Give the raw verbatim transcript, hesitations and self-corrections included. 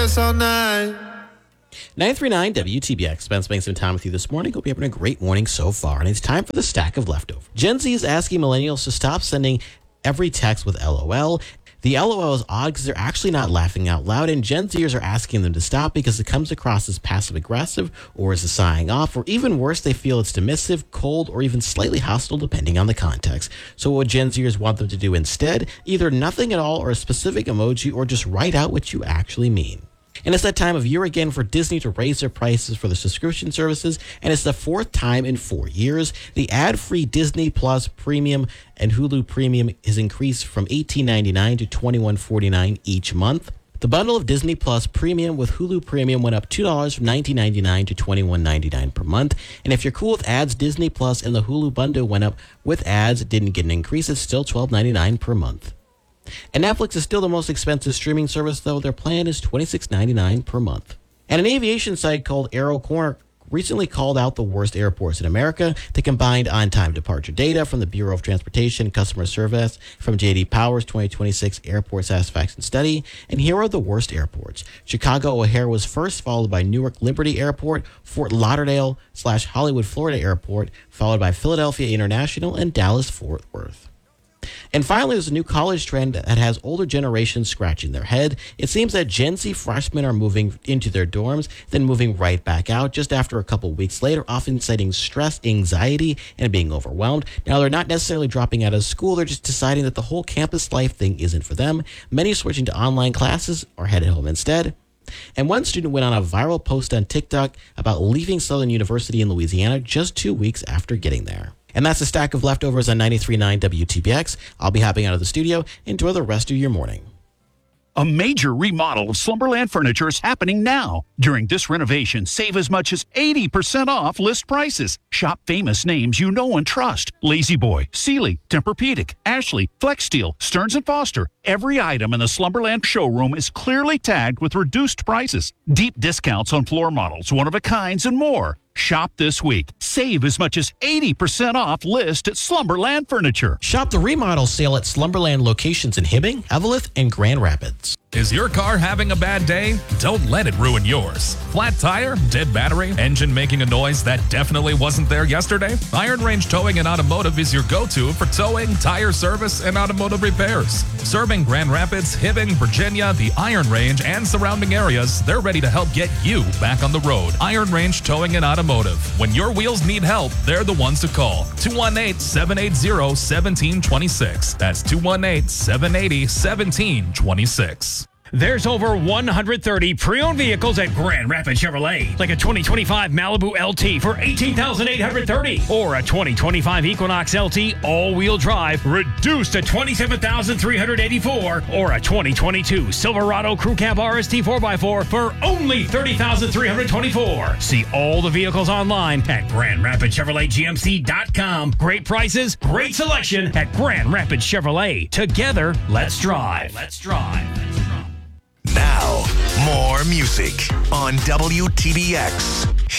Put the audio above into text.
all night. nine three nine W T B X. Spence spending some time with you this morning. Hope you're having a great morning so far. And it's time for the stack of leftovers. Gen Z is asking millennials to stop sending every text with L O L. The L O L is odd because they're actually not laughing out loud, and Gen Zers are asking them to stop because it comes across as passive-aggressive or as a sighing off, or even worse, they feel it's dismissive, cold, or even slightly hostile depending on the context. So what Gen Zers want them to do instead? Either nothing at all or a specific emoji, or just write out what you actually mean. And it's that time of year again for Disney to raise their prices for the subscription services, and it's the fourth time in four years. The ad-free Disney Plus Premium and Hulu Premium is increased from eighteen ninety-nine to twenty-one forty-nine each month. The bundle of Disney Plus Premium with Hulu Premium went up two dollars from nineteen ninety-nine to twenty-one ninety-nine per month. And if you're cool with ads, Disney Plus and the Hulu bundle went up with ads. It didn't get an increase. It's still twelve ninety-nine per month. And Netflix is still the most expensive streaming service, though their plan is twenty-six ninety-nine per month. And an aviation site called Aero Corner recently called out the worst airports in America. They combined on-time departure data from the Bureau of Transportation and customer service from J D Power's twenty twenty-six Airport Satisfaction Study. And here are the worst airports. Chicago O'Hare was first, followed by Newark Liberty Airport, Fort Lauderdale slash Hollywood Florida Airport, followed by Philadelphia International and Dallas Fort Worth. And finally, there's a new college trend that has older generations scratching their head. It seems that Gen Z freshmen are moving into their dorms, then moving right back out just after a couple weeks later, often citing stress, anxiety, and being overwhelmed. Now, they're not necessarily dropping out of school. They're just deciding that the whole campus life thing isn't for them. Many are switching to online classes or headed home instead. And one student went on a viral post on TikTok about leaving Southern University in Louisiana just two weeks after getting there. And that's a stack of leftovers on ninety-three point nine W T B X. I'll be hopping out of the studio. Enjoy the rest of your morning. A major remodel of Slumberland Furniture is happening now. During this renovation, save as much as eighty percent off list prices. Shop famous names you know and trust. La-Z-Boy, Sealy, Tempur-Pedic, Ashley, Flexsteel, Stearns and Foster. Every item in the Slumberland showroom is clearly tagged with reduced prices. Deep discounts on floor models, one-of-a-kinds, and more. Shop this week. Save as much as eighty percent off list at Slumberland Furniture. Shop the remodel sale at Slumberland locations in Hibbing, Eveleth, and Grand Rapids. Is your car having a bad day? Don't let it ruin yours. Flat tire, dead battery, engine making a noise that definitely wasn't there yesterday? Iron Range Towing and Automotive is your go-to for towing, tire service, and automotive repairs. Serving Grand Rapids, Hibbing, Virginia, the Iron Range, and surrounding areas, they're ready to help get you back on the road. Iron Range Towing and Automotive. When your wheels need help, they're the ones to call. two one eight, seven eight zero, one seven two six. That's two one eight, seven eight zero, one seven two six. There's over one hundred thirty pre-owned vehicles at Grand Rapids Chevrolet, like a twenty twenty-five Malibu L T for eighteen thousand eight hundred thirty dollars or a twenty twenty-five Equinox L T all-wheel drive reduced to twenty-seven thousand three hundred eighty-four dollars or a twenty twenty-two Silverado Crew Cab R S T four by four for only thirty thousand three hundred twenty-four dollars. See all the vehicles online at Grand Rapids Chevrolet G M C dot com. Great prices, great selection at Grand Rapids Chevrolet. Together, let's drive. Let's drive. Let's drive. Now, more music on W T B X.